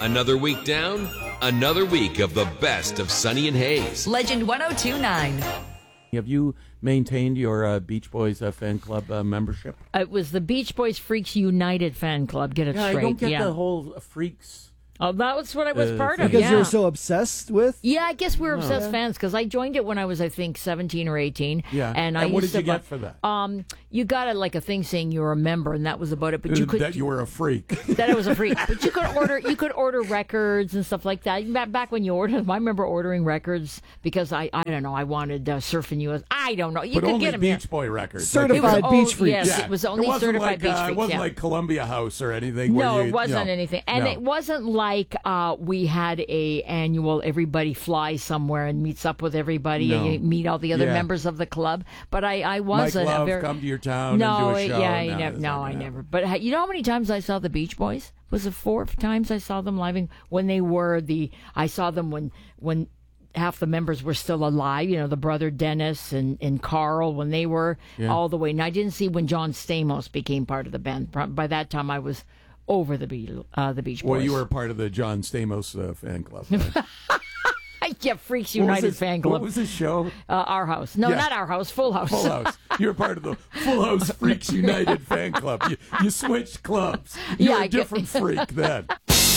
Another week down, another week of the best of Sonny and Hayes. Legend 1029. Have you maintained your Beach Boys fan club membership? It was the Beach Boys Freaks United fan club. Get it straight. I don't get the whole freaks. Oh, that was what I was part of. Because you're so obsessed with? Yeah, I guess we're obsessed fans because I joined it when I was, I think, 17 or 18. Yeah. And what did you get for that? You got a thing saying you were a member, and that was about it. But you could that you were a freak. That I was a freak. But you could order records and stuff like that. Back when you ordered, I remember ordering records because I don't know, I wanted Surfing US. I don't know. You but could only get them Beach here. Boy records. Certified Beach Freaks. Yes, Yeah. it was only certified Beach Freaks. It wasn't like Columbia House or anything. No, where it wasn't anything. And it wasn't like we had a annual everybody flies somewhere and meets up with everybody and you meet all the other members of the club. But I wasn't. Mike Love come to your town and do a show. I never. But you know how many times I saw the Beach Boys? Was it 4 times I saw them live? When they were I saw them when half the members were still alive, the brother Dennis and Carl, when they were all the way. And I didn't see when John Stamos became part of the band. By that time, I was over the Beach Boys. Well, you were part of the John Stamos fan club. Right? Yeah, Freaks United fan club. What was the show? Our House. No, not Our House. Full House. Full House. You were part of the Full House Freaks United fan club. You switched clubs. You were a different freak then.